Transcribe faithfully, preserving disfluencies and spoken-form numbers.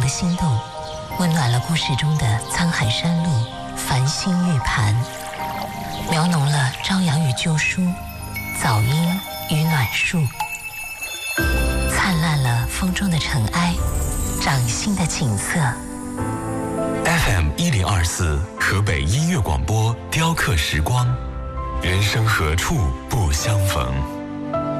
了心动，温暖了故事中的沧海山路、繁星玉盘，描浓了朝阳与旧书、早莺与暖树，灿烂了风中的尘埃、掌心的景色。 F M 一零二四河北音乐广播，雕刻时光，人生何处不相逢。